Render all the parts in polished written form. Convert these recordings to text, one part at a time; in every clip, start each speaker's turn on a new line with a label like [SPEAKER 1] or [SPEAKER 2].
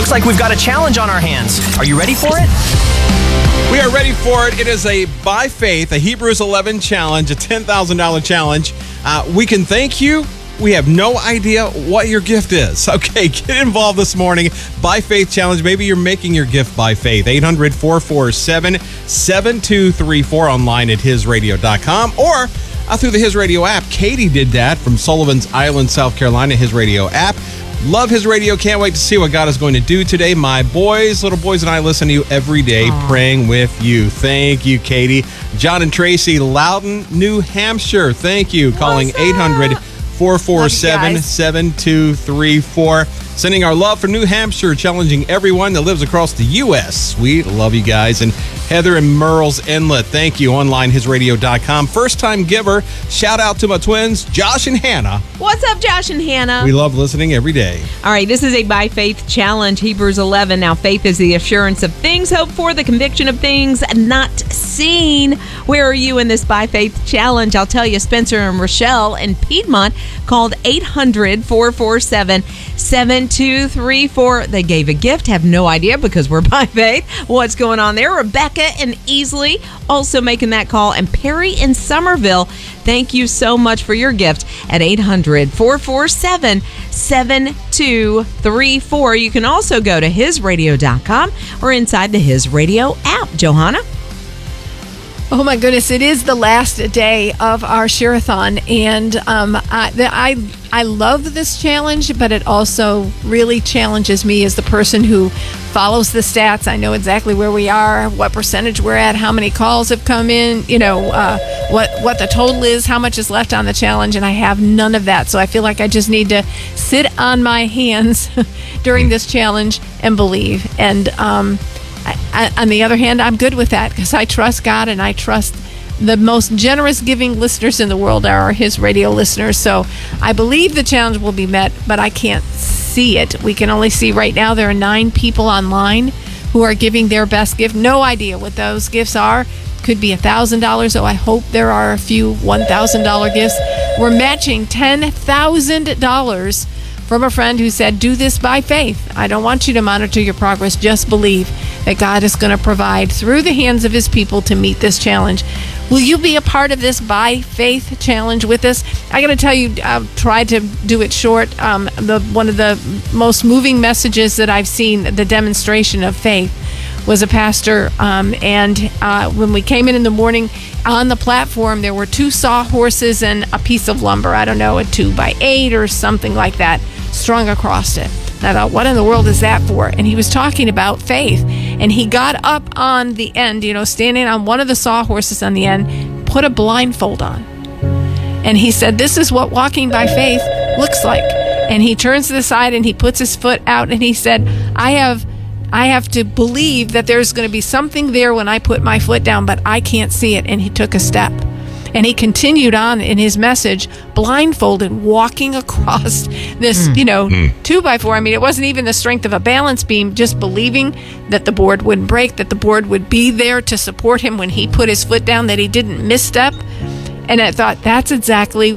[SPEAKER 1] Looks like we've got a challenge on our hands. Are you ready for it?
[SPEAKER 2] We are ready for it. It is a By Faith, a Hebrews 11 challenge, a $10,000 challenge. We can thank you. We have no idea what your gift is. Okay, get involved this morning. By Faith challenge. Maybe you're making your gift by faith. 800-447-7234 online at hisradio.com or through the His Radio app. Katie did that from Sullivan's Island, South Carolina, His Radio app. Love His Radio. Can't wait to see what God is going to do today. My little boys and I listen to you every day, praying with you. Thank you, Katie. John and Tracy, Loudon, New Hampshire. Thank you. Calling 800-447-7234. Sending our love for New Hampshire, challenging everyone that lives across the U.S. We love you guys. And Heather and Merle's Inlet, thank you. Online, hisradio.com. First-time giver, shout out to my twins, Josh and Hannah.
[SPEAKER 3] What's up, Josh and Hannah?
[SPEAKER 2] We love listening every day.
[SPEAKER 3] All right, this is a By Faith challenge, Hebrews 11. Now, faith is the assurance of things hoped for, the conviction of things not seen. Where are you in this By Faith challenge? I'll tell you, Spencer and Rochelle in Piedmont called 800-447-7234. They gave a gift, have no idea because we're by faith what's going on there. Rebecca and Easley also making that call. And Perry in Somerville, thank you so much for your gift at 800-447-7234. You can also go to hisradio.com or inside the His Radio app. Johanna?
[SPEAKER 4] Oh my goodness, it is the last day of our Share-a-thon, and I love this challenge, but it also really challenges me as the person who follows the stats. I know exactly where we are, what percentage we're at, how many calls have come in, what the total is, how much is left on the challenge, and I have none of that. So I feel like I just need to sit on my hands during this challenge and believe. And on the other hand, I'm good with that because I trust God and I trust the most generous giving listeners in the world are His Radio listeners. So I believe the challenge will be met, but I can't see it. We can only see right now there are 9 people online who are giving their best gift. No idea what those gifts are. Could be $1,000, so I hope there are a few $1,000 gifts. We're matching $10,000 from a friend who said, do this by faith. I don't want you to monitor your progress. Just believe that God is going to provide through the hands of His people to meet this challenge. Will you be a part of this by faith challenge with us? I got to tell you, I've tried to do it short. One of the most moving messages that I've seen, the demonstration of faith, was a pastor. And when we came in the morning, on the platform, there were 2 sawhorses and a piece of lumber. I don't know, a 2x8 or something like that, strung across it. And I thought, what in the world is that for? And he was talking about faith. And he got up on the end, standing on one of the sawhorses on the end, put a blindfold on. And he said, this is what walking by faith looks like. And he turns to the side and he puts his foot out and he said, I have to believe that there's going to be something there when I put my foot down, but I can't see it. And he took a step. And he continued on in his message, blindfolded, walking across this, 2x4. I mean, it wasn't even the strength of a balance beam, just believing that the board wouldn't break, that the board would be there to support him when he put his foot down, that he didn't misstep. And I thought, that's exactly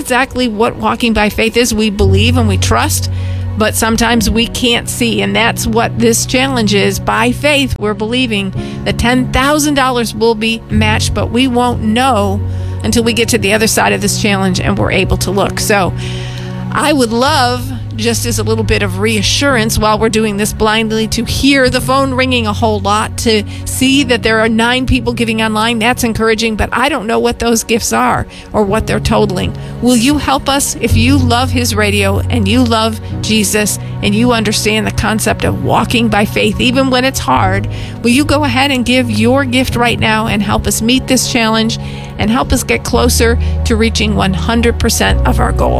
[SPEAKER 4] what walking by faith is. We believe and we trust, but sometimes we can't see. And that's what this challenge is. By faith, we're believing that $10,000 will be matched, but we won't know until we get to the other side of this challenge and we're able to look. So I would love, just as a little bit of reassurance while we're doing this blindly, to hear the phone ringing a whole lot, to see that there are 9 people giving online. That's encouraging, but I don't know what those gifts are or what they're totaling. Will you help us? If you love His Radio and you love Jesus and you understand the concept of walking by faith, even when it's hard, will you go ahead and give your gift right now and help us meet this challenge and help us get closer to reaching 100% of our goal?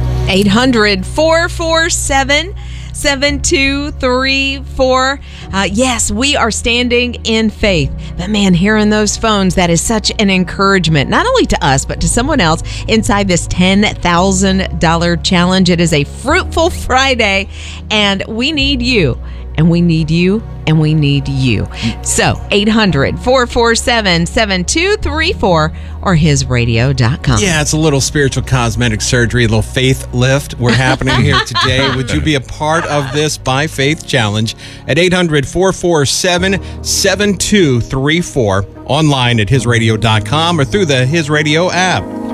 [SPEAKER 3] 800-447-7234. Yes, we are standing in faith. But man, hearing those phones, that is such an encouragement, not only to us, but to someone else inside this $10,000 challenge. It is a fruitful Friday, and we need you. And we need you and we need you. So 800-447-7234 or hisradio.com.
[SPEAKER 2] Yeah, it's a little spiritual cosmetic surgery, a little faith lift we're happening here today. Would you be a part of this By Faith Challenge at 800-447-7234, online at hisradio.com or through the His Radio app.